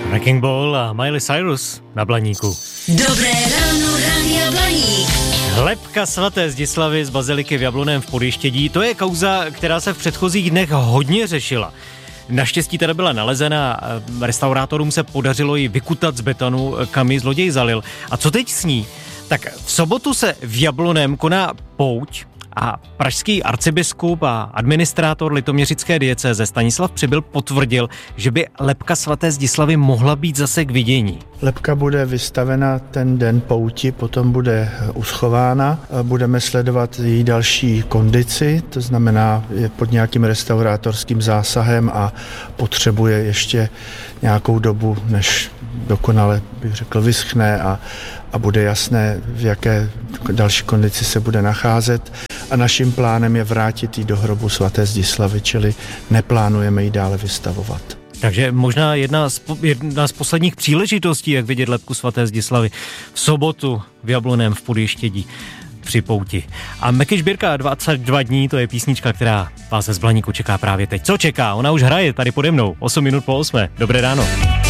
Wrecking Ball a Miley Cyrus na Blaníku. Dobré ráno, Rádia Blaník. Lebka svaté Zdislavy z baziliky v Jablonném v Podještědí, to je kauza, která se v předchozích dnech hodně řešila. Naštěstí teda byla nalezena, restaurátorům se podařilo ji vykutat z betonu, kam ji zloděj zalil. A co teď s ní? Tak v sobotu se v Jablonném koná pouť a pražský arcibiskup a administrátor litoměřické diecéze Stanislav Přibyl potvrdil, že by lebka svaté Zdislavy mohla být zase k vidění. Lebka bude vystavena ten den pouti, potom bude uschována. Budeme sledovat její další kondici, to znamená, je pod nějakým restaurátorským zásahem a potřebuje ještě nějakou dobu, než dokonale, bych řekl, vyschne a bude jasné, v jaké další kondici se bude nacházet. A naším plánem je vrátit ji do hrobu svaté Zdislavy, čili neplánujeme ji dále vystavovat. Takže možná jedna z posledních příležitostí, jak vidět lebku svaté Zdislavy v sobotu v Jablonném v Podještědí při pouti. A Meky Žbírka 22 dní, to je písnička, která vás z Blaníku čeká právě teď. Co čeká? Ona už hraje tady pode mnou, 8 minut po 8. Dobré ráno.